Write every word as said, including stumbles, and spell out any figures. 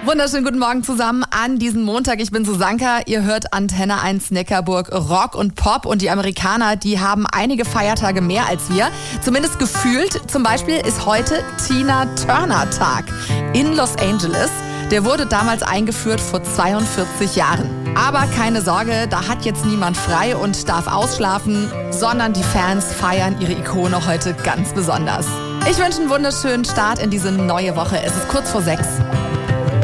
Wunderschönen guten Morgen zusammen an diesem Montag. Ich bin Susanka. Ihr hört Antenne eins Neckarburg Rock und Pop. Und die Amerikaner, die haben einige Feiertage mehr als wir. Zumindest gefühlt. Zum Beispiel ist heute Tina Turner Tag in Los Angeles. Der wurde damals eingeführt vor zweiundvierzig Jahren. Aber keine Sorge, da hat jetzt niemand frei und darf ausschlafen, sondern die Fans feiern ihre Ikone heute ganz besonders. Ich wünsche einen wunderschönen Start in diese neue Woche. Es ist kurz vor sechs.